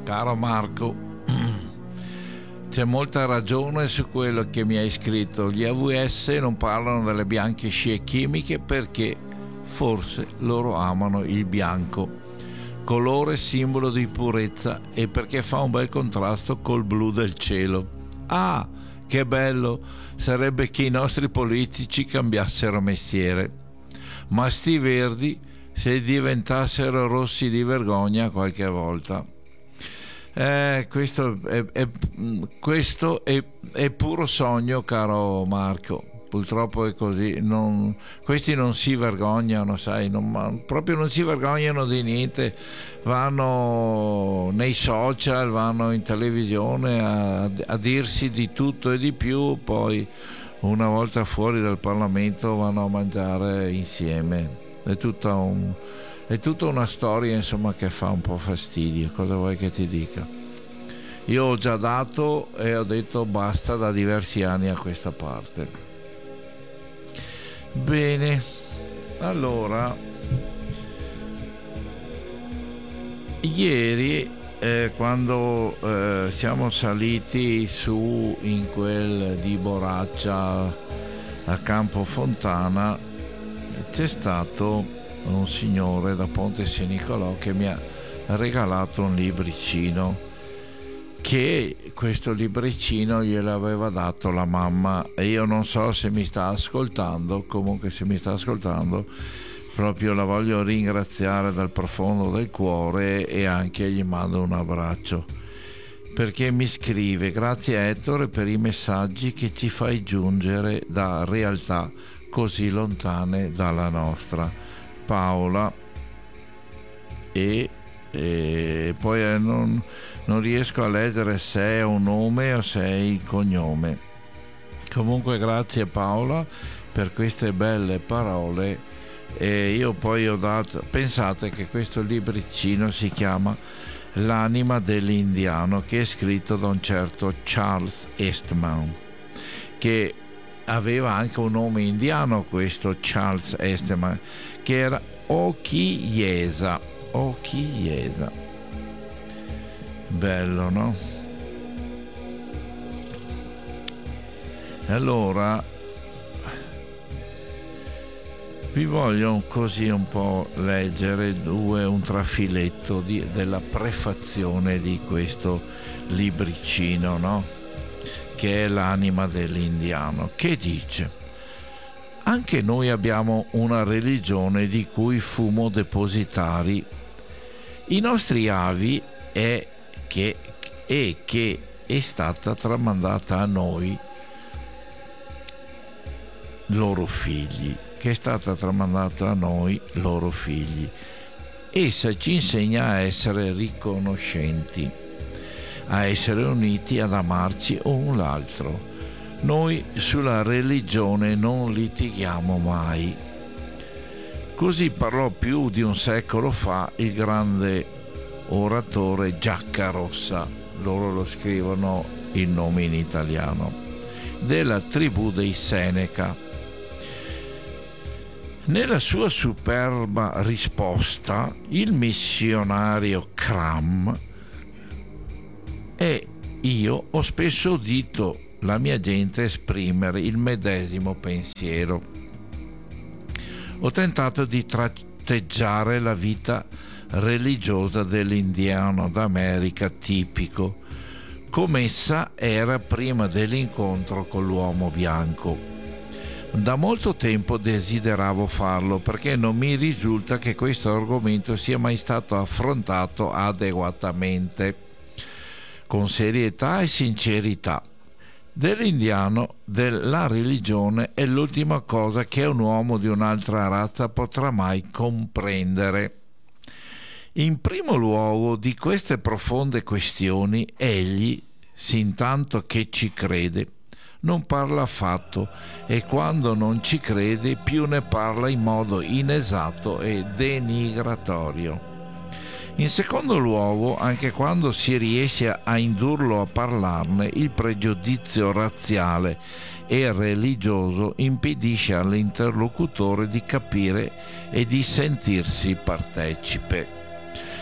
Caro Marco, c'è molta ragione su quello che mi hai scritto. Gli AVS non parlano delle bianche scie chimiche perché forse loro amano il bianco, colore simbolo di purezza, e perché fa un bel contrasto col blu del cielo. Ah, che bello sarebbe che i nostri politici cambiassero mestiere, ma sti verdi se diventassero rossi di vergogna qualche volta. Questo è puro sogno, caro Marco. Purtroppo è così. Questi non si vergognano, sai, proprio non si vergognano di niente. Vanno nei social, vanno in televisione a dirsi di tutto e di più, poi una volta fuori dal Parlamento vanno a mangiare insieme. È tutta una storia, insomma, che fa un po' fastidio. Cosa vuoi che ti dica? Io ho già dato e ho detto basta da diversi anni a questa parte. Bene, allora ieri quando siamo saliti su in quel di Boraccia a Campo Fontana, c'è stato un signore da Ponte San Nicolò che mi ha regalato un libricino, che questo libricino gliel'aveva dato la mamma, e io non so se mi sta ascoltando. Comunque, se mi sta ascoltando, proprio la voglio ringraziare dal profondo del cuore, e anche gli mando un abbraccio, perché mi scrive: grazie Ettore per i messaggi che ci fai giungere da realtà così lontane dalla nostra. Paola. E poi non riesco a leggere se è un nome o se è il cognome. Comunque grazie Paola per queste belle parole. E io poi ho dato, pensate che questo libricino si chiama L'anima dell'indiano, che è scritto da un certo Charles Eastman, che aveva anche un nome indiano, questo Charles Eastman, che era Ochiesa. Bello, no? Allora vi voglio così un po' leggere un trafiletto della prefazione di questo libricino, no? Che è L'anima dell'indiano, che dice: anche noi abbiamo una religione di cui fummo depositari. I nostri avi che è stata tramandata a noi, loro figli, Essa ci insegna a essere riconoscenti, a essere uniti, ad amarci un l'altro. Noi sulla religione non litighiamo mai. Così parlò più di un secolo fa il grande oratore Giaccarossa, loro lo scrivono il nome in italiano, della tribù dei Seneca. Nella sua superba risposta, il missionario Cram e io ho spesso udito la mia gente esprimere il medesimo pensiero. Ho tentato di tratteggiare la vita religiosa dell'indiano d'America tipico, come essa era prima dell'incontro con l'uomo bianco. Da molto tempo desideravo farlo, perché non mi risulta che questo argomento sia mai stato affrontato adeguatamente, con serietà e sincerità. Dell'indiano, la religione è l'ultima cosa che un uomo di un'altra razza potrà mai comprendere. In primo luogo, di queste profonde questioni egli, sintanto che ci crede, non parla affatto, e quando non ci crede più ne parla in modo inesatto e denigratorio. In secondo luogo, anche quando si riesce a indurlo a parlarne, il pregiudizio razziale e religioso impedisce all'interlocutore di capire e di sentirsi partecipe.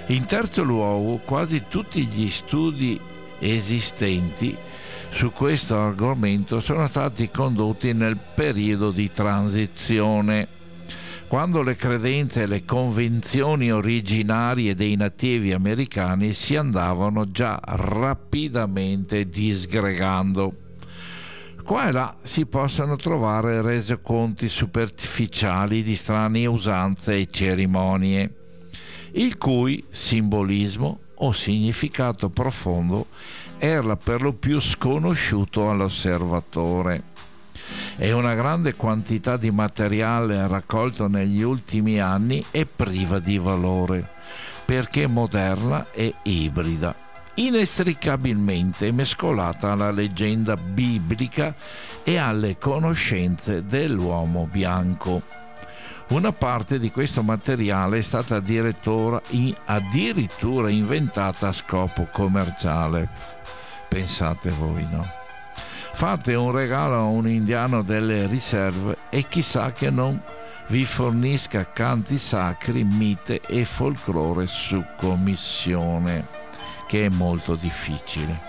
In terzo luogo, quasi tutti gli studi esistenti su questo argomento sono stati condotti nel periodo di transizione, quando le credenze e le convinzioni originarie dei nativi americani si andavano già rapidamente disgregando. Qua e là si possono trovare resoconti superficiali di strane usanze e cerimonie, il cui simbolismo o significato profondo era per lo più sconosciuto all'osservatore. E una grande quantità di materiale raccolto negli ultimi anni è priva di valore, perché moderna e ibrida, inestricabilmente mescolata alla leggenda biblica e alle conoscenze dell'uomo bianco. Una parte di questo materiale è stata addirittura inventata a scopo commerciale. Pensate voi, no? Fate un regalo a un indiano delle riserve e chissà che non vi fornisca canti sacri, mite e folklore su commissione, che è molto difficile.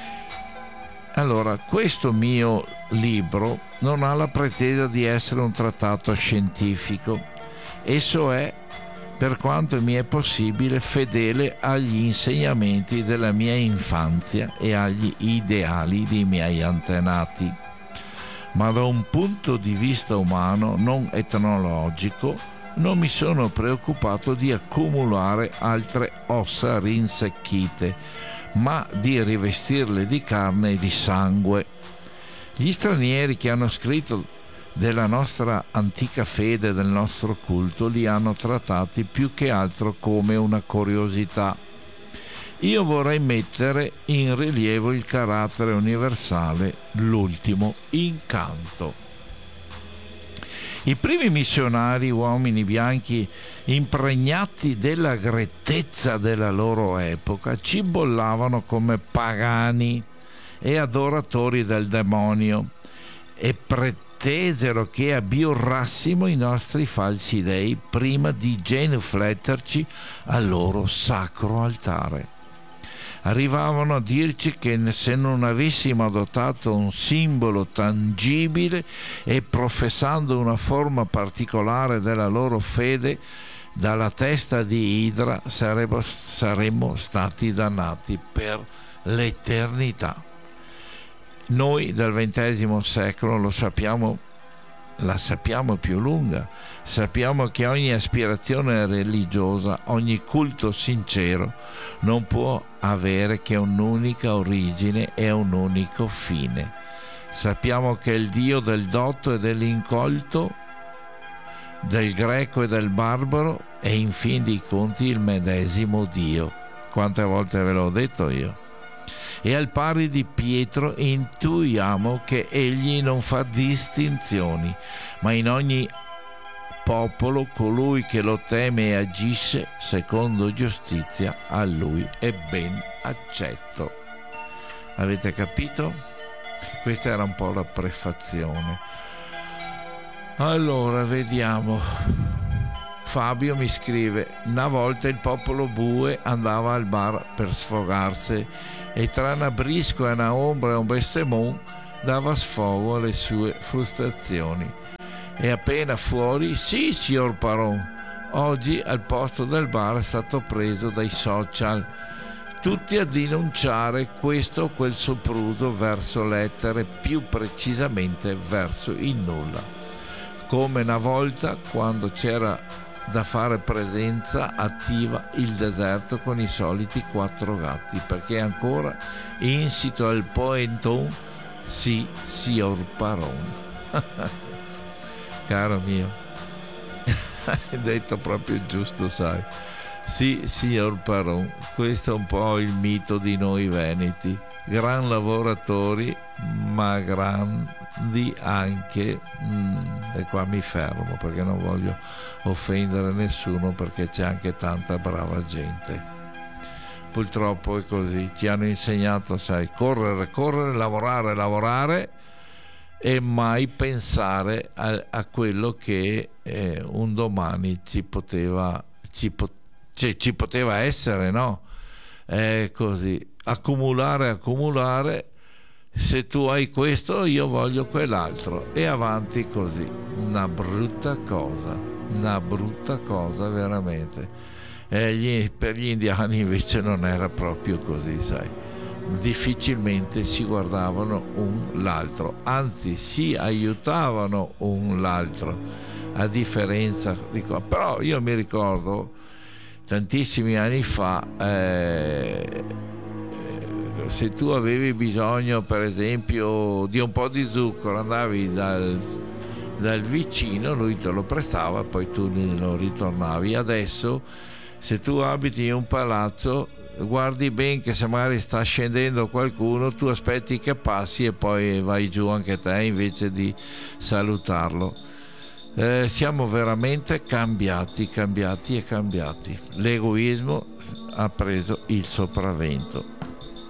Allora, questo mio libro non ha la pretesa di essere un trattato scientifico. Esso è, per quanto mi è possibile, fedele agli insegnamenti della mia infanzia e agli ideali dei miei antenati. Ma da un punto di vista umano, non etnologico, non mi sono preoccupato di accumulare altre ossa rinsecchite, ma di rivestirle di carne e di sangue. Gli stranieri che hanno scritto della nostra antica fede, del nostro culto, li hanno trattati più che altro come una curiosità. Io vorrei mettere in rilievo il carattere universale, l'ultimo incanto. I primi missionari, uomini bianchi impregnati della grettezza della loro epoca, ci bollavano come pagani e adoratori del demonio e pretesero che abiurrassimo i nostri falsi dei prima di genufletterci al loro sacro altare. Arrivavano a dirci che se non avessimo adottato un simbolo tangibile e professando una forma particolare della loro fede, dalla testa di Idra saremmo stati dannati per l'eternità. Noi del XX secolo lo sappiamo, la sappiamo più lunga, sappiamo che ogni aspirazione religiosa, ogni culto sincero non può avere che un'unica origine e un unico fine. Sappiamo che il Dio del dotto e dell'incolto, del greco e del barbaro è in fin dei conti il medesimo Dio. Quante volte ve l'ho detto io? E al pari di Pietro intuiamo che egli non fa distinzioni, ma in ogni popolo colui che lo teme e agisce secondo giustizia a lui è ben accetto. Avete capito? Questa era un po' la prefazione. Allora vediamo. Fabio mi scrive: una volta il popolo bue andava al bar per sfogarsi e tra una briscola e una ombra e un bestemon dava sfogo alle sue frustrazioni. E appena fuori: sì, signor Paron, oggi al posto del bar è stato preso dai social, tutti a denunciare questo o quel sopruso verso l'etere, più precisamente verso il nulla, come una volta quando c'era da fare presenza attiva il deserto con i soliti 4 gatti, perché ancora insito al poenton: sì, signor Paron. Caro mio, hai detto proprio giusto, sai. Sì, signor Paron, questo è un po' il mito di noi veneti, gran lavoratori ma grandi anche, e qua mi fermo perché non voglio offendere nessuno, perché c'è anche tanta brava gente. Purtroppo è così, ci hanno insegnato, sai, correre, lavorare e mai pensare a quello che un domani ci Cioè, ci poteva essere, no? È così, accumulare, se tu hai questo io voglio quell'altro, e avanti così. Una brutta cosa veramente. Per gli indiani invece non era proprio così, sai, difficilmente si guardavano l'altro, anzi si aiutavano l'altro, a differenza di qua. Però io mi ricordo tantissimi anni fa, se tu avevi bisogno per esempio di un po' di zucchero, andavi dal vicino, lui te lo prestava, poi tu lo ritornavi. Adesso se tu abiti in un palazzo, guardi ben che se magari sta scendendo qualcuno, tu aspetti che passi e poi vai giù anche te invece di salutarlo. Siamo veramente cambiati. L'egoismo ha preso il sopravvento.